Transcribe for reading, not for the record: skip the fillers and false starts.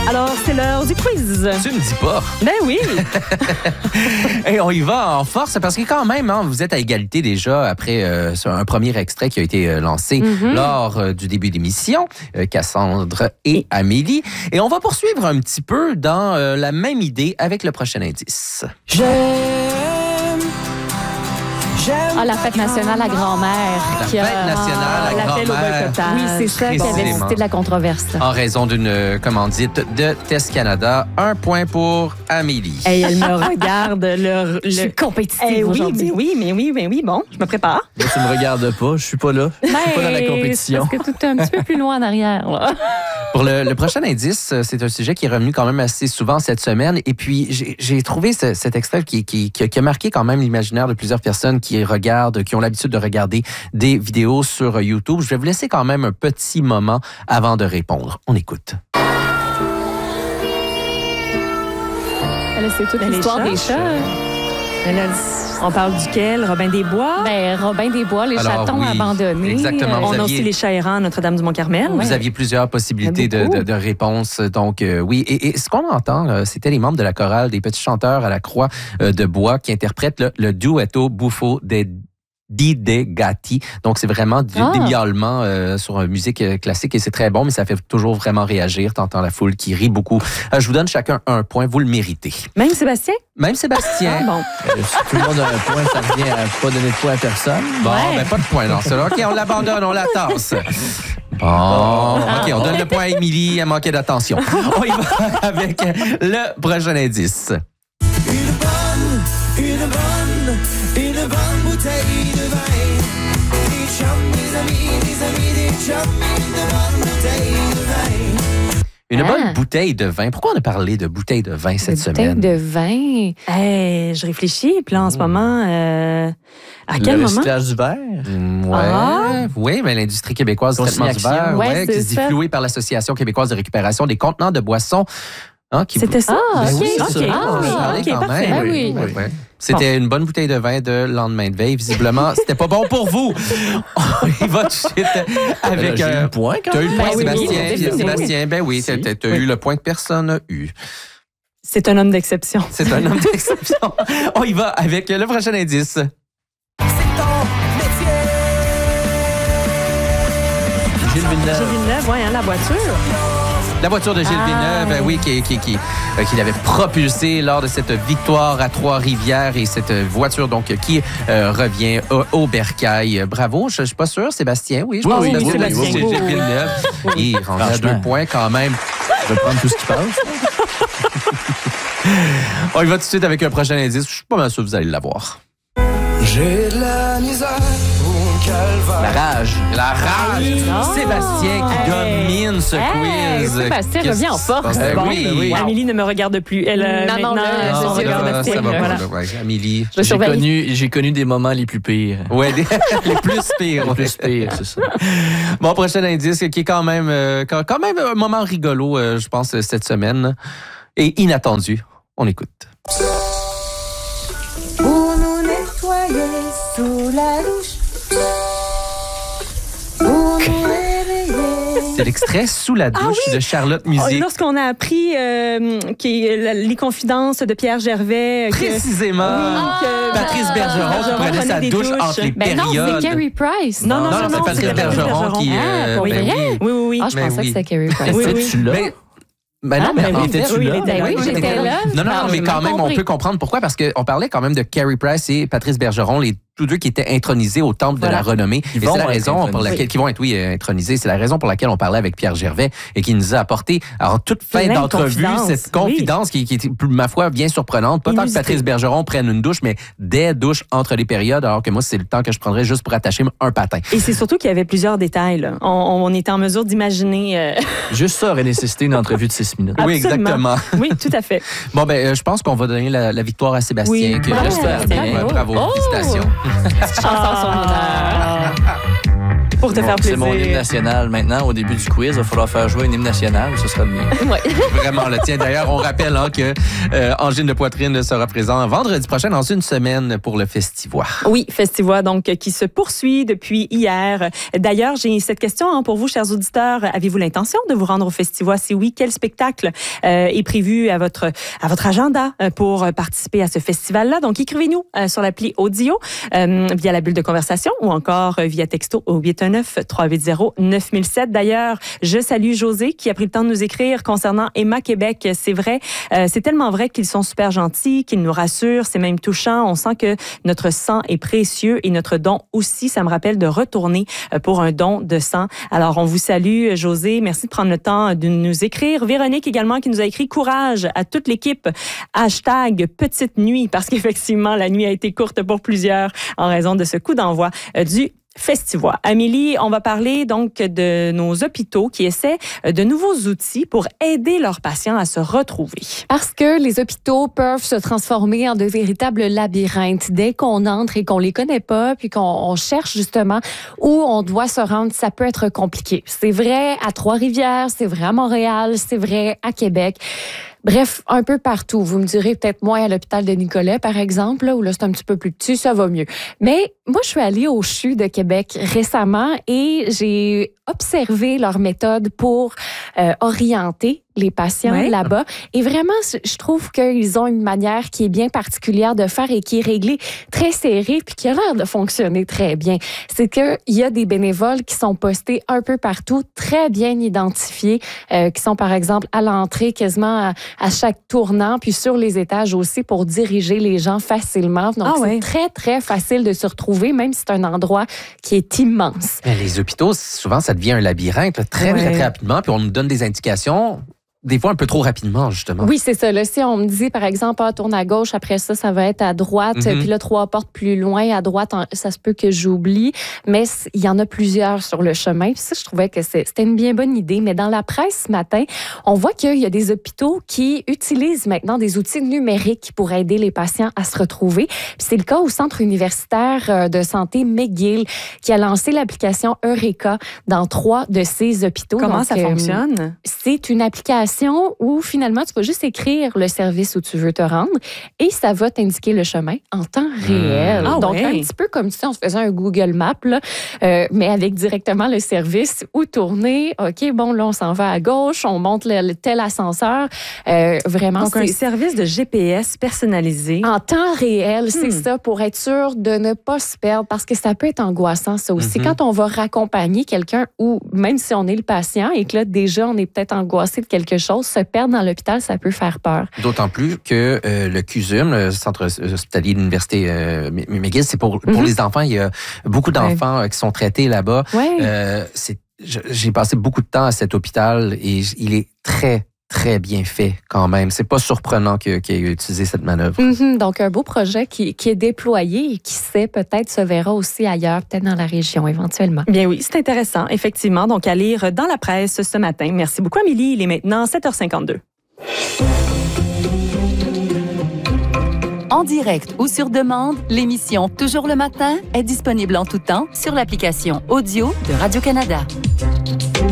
Alors, c'est l'heure du quiz. Tu me dis pas. Ben oui. Et on y va en force parce que quand même, vous êtes à égalité déjà après un premier extrait qui a été lancé lors du début d'émission, Cassandre et Amélie. Et on va poursuivre un petit peu dans la même idée avec le prochain indice. Ah, la fête nationale à grand-mère. La fête nationale à l'appel au grand-mère. boycottage. Oui, c'est ça qui avait suscité de la controverse. En raison d'une commandite de Test Canada. 1 point pour Amélie. Hey, elle me regarde. Je suis compétitive oui, aujourd'hui. mais oui. Bon, je me prépare. Là, tu me regardes pas, je suis pas là. Je suis pas dans la compétition. Parce que tout est un petit peu plus loin en arrière. Là. Pour le prochain indice, c'est un sujet qui est revenu quand même assez souvent cette semaine. Et puis, j'ai trouvé cet extrait qui a marqué quand même l'imaginaire de plusieurs personnes qui regardent, qui ont l'habitude de regarder des vidéos sur YouTube. Je vais vous laisser quand même un petit moment avant de répondre. On écoute. C'est toute l'histoire des chats. On parle duquel? Robin des Bois? Ben, Robin des Bois, les chatons abandonnés. Exactement. On a aussi les chats errants à Notre-Dame-du-Mont-Carmel. Vous aviez plusieurs possibilités de réponses. Donc, oui. Et ce qu'on entend, c'était les membres de la chorale des petits chanteurs à la Croix de Bois qui interprètent le duetto buffo di De Gatti. Donc, c'est vraiment des miaulements sur une musique classique et c'est très bon, mais ça fait toujours vraiment réagir. T'entends la foule qui rit beaucoup. Je vous donne chacun un point. Vous le méritez. Même Sébastien? Même Sébastien. Ah, bon. Si tout le monde a un point, ça revient à pas donner de point à personne. Bon, ben pas de point dans ça. OK, on l'abandonne, on la tasse. Bon, OK, on donne le point à Émilie. Elle manquait d'attention. On y va avec le prochain indice. Une bonne bouteille de vin. Des chums, des amis, des chums, une bonne bouteille de vin. Une bonne bouteille de vin. Pourquoi on a parlé de bouteille de vin cette semaine? Bouteille de vin. Hey, je réfléchis, puis là, en ce moment, à quel Le moment? recyclage du verre. Ouais. Oui, mais l'industrie québécoise du traitement du verre, Ouais, qui c'est se dit ça. flouée par l'Association québécoise de récupération des contenants de boissons. C'était ça? Ah, Ben OK. oui, c'est ça. OK. On en a parlé OK, quand parfait. même. Ben oui. Ouais. C'était une bonne bouteille de vin de lendemain de veille. Visiblement, c'était pas bon pour vous. On y va tout de suite avec... J'ai eu un point quand Tu as eu même. le point, Ben oui, Sébastien. oui. Sébastien, ben oui, tu as eu le point que personne n'a eu. C'est un homme d'exception. C'est un homme d'exception. On y va avec le prochain indice. C'est ton métier. Gilles Villeneuve. Gilles Villeneuve, ouais, la voiture. La voiture de Gilles Villeneuve, oui, qui l'avait propulsé lors de cette victoire à Trois-Rivières et cette voiture donc qui revient au bercail. Bravo, je suis pas sûr, Sébastien, oui, je pense que Sébastien. c'est Gilles Villeneuve. Il rentre à 2 points quand même. Je vais prendre tout ce qui passe. On y va tout de suite avec un prochain indice. Je suis pas mal sûr que vous allez l'avoir. J'ai de la misère au calvaire. La rage. La rage. Sébastien qui domine ce Hey, quiz. Sébastien revient en force. Bon, oui. Amélie ne me regarde plus. Elle, Non, maintenant, là, je je suis sais regarde pas. Sting, Ça va voilà. pas. Ouais, Amélie. Je surveille. J'ai connu des moments les plus pires. Ouais, les plus pires. Les plus pires, c'est ça. Bon, prochain indice qui est quand même un moment rigolo, je pense, cette semaine. Et inattendu. On écoute. Pour nous nettoyer sous la douche. Pour nous réveiller. C'est l'extrait Sous la douche de Charlotte Musique. Lorsqu'on a appris les confidences de Pierre Gervais. Précisément. Patrice Bergeron qui prenait sa des douche douches. entre les Ben non, périodes. c'est Carrie Price. Non, c'est Patrice Bergeron qui... pour ben vrai? oui. Oui. Ah, je Ben pensais oui. que c'était Carrie Price. Oui, oui. Étais-tu là? Ben non, mais ben en oui, fait, oui, il était là. Oui, j'étais là. Non, mais j'ai quand mal même, on compris. peut comprendre pourquoi, parce qu'on parlait quand même de Carrie Price et Patrice Bergeron, tous deux qui étaient intronisés au temple de la renommée. Et c'est la raison pour laquelle, qui vont être, intronisés. C'est la raison pour laquelle on parlait avec Pierre Gervais et qui nous a apporté, en toute fin Plein de d'entrevue, confidences. cette confidence qui était, ma foi, bien surprenante. Pas tant que Patrice Bergeron prenne une douche, mais des douches entre les périodes, alors que moi, c'est le temps que je prendrais juste pour attacher un patin. Et c'est surtout qu'il y avait plusieurs détails. Là. On était en mesure d'imaginer... Juste ça aurait nécessité une entrevue de 6 minutes. Oui, Absolument. exactement. Oui, tout à fait. Bon, ben, je pense qu'on va donner la victoire à Sébastien. Oui. Que Bravo, j'espère Sébastien. bien. Bravo, Oh! félicitations. Chanson son honneur. pour te faire plaisir. C'est mon hymne national maintenant. Au début du quiz, il va falloir faire jouer un hymne national. Ce sera le mien. Ouais. Vraiment, le tien. D'ailleurs, on rappelle que Angine de Poitrine sera présent vendredi prochain dans une semaine pour le Festivois. Oui, Festivois, donc, qui se poursuit depuis hier. D'ailleurs, j'ai cette question pour vous, chers auditeurs. Avez-vous l'intention de vous rendre au Festivois? Si oui, quel spectacle est prévu à votre agenda pour participer à ce festival-là? Donc, écrivez-nous sur l'appli Audio via la bulle de conversation ou encore via texto au 819-380-9007. D'ailleurs, je salue José qui a pris le temps de nous écrire concernant Emma Québec. C'est vrai, c'est tellement vrai qu'ils sont super gentils, qu'ils nous rassurent, c'est même touchant. On sent que notre sang est précieux et notre don aussi. Ça me rappelle de retourner pour un don de sang. Alors, on vous salue, José. Merci de prendre le temps de nous écrire. Véronique également qui nous a écrit courage à toute l'équipe. Hashtag petite nuit parce qu'effectivement, la nuit a été courte pour plusieurs en raison de ce coup d'envoi du Festivois. Amélie, on va parler donc de nos hôpitaux qui essaient de nouveaux outils pour aider leurs patients à se retrouver. Parce que les hôpitaux peuvent se transformer en de véritables labyrinthes. Dès qu'on entre et qu'on les connaît pas, puis qu'on cherche justement où on doit se rendre, ça peut être compliqué. C'est vrai à Trois-Rivières, c'est vrai à Montréal, c'est vrai à Québec. Bref, un peu partout. Vous me direz peut-être moins à l'hôpital de Nicolet, par exemple, où là, c'est un petit peu plus petit, ça va mieux. Mais moi, je suis allée au CHU de Québec récemment et j'ai observé leur méthode pour orienter les patients là-bas. Et vraiment, je trouve qu'ils ont une manière qui est bien particulière de faire et qui est réglée très serrée puis qui a l'air de fonctionner très bien. C'est qu'il y a des bénévoles qui sont postés un peu partout, très bien identifiés, qui sont par exemple à l'entrée quasiment à chaque tournant, puis sur les étages aussi pour diriger les gens facilement. Donc, c'est très, très facile de se retrouver, même si c'est un endroit qui est immense. Mais les hôpitaux, souvent, ça devient un labyrinthe là, très, très rapidement, puis on nous donne des indications. Des fois, un peu trop rapidement, justement. Oui, c'est ça. Là, si on me dit, par exemple, tourne à gauche, après ça, ça va être à droite, puis là, 3 portes plus loin, à droite, ça se peut que j'oublie. Mais il y en a plusieurs sur le chemin. Puis ça, je trouvais que c'était une bien bonne idée. Mais dans la presse ce matin, on voit qu'il y a des hôpitaux qui utilisent maintenant des outils numériques pour aider les patients à se retrouver. Puis c'est le cas au Centre universitaire de santé McGill qui a lancé l'application Eureka dans 3 de ses hôpitaux. Comment ça fonctionne? C'est une application où finalement, tu vas juste écrire le service où tu veux te rendre et ça va t'indiquer le chemin en temps réel. Donc, un petit peu comme si on se faisait un Google Maps, là, mais avec directement le service où tourner. OK, bon, là, on s'en va à gauche, on monte tel ascenseur. Vraiment, donc, un service de GPS personnalisé. En temps réel, c'est ça, pour être sûr de ne pas se perdre, parce que ça peut être angoissant, ça aussi. Quand on va raccompagner quelqu'un ou même si on est le patient et que là, déjà, on est peut-être angoissé de quelque chose, se perdre dans l'hôpital, ça peut faire peur. D'autant plus que le CUSUM, le Centre hospitalier de l'Université McGill, c'est pour les enfants. Il y a beaucoup d'enfants qui sont traités là-bas. J'ai passé beaucoup de temps à cet hôpital et il est très, très bien fait quand même. C'est pas surprenant qu'il ait utilisé cette manœuvre. Donc, un beau projet qui est déployé et qui sait, peut-être se verra aussi ailleurs, peut-être dans la région éventuellement. Bien oui, c'est intéressant, effectivement. Donc, à lire dans la presse ce matin. Merci beaucoup, Amélie. Il est maintenant 7h52. En direct ou sur demande, l'émission Toujours le matin est disponible en tout temps sur l'application audio de Radio-Canada.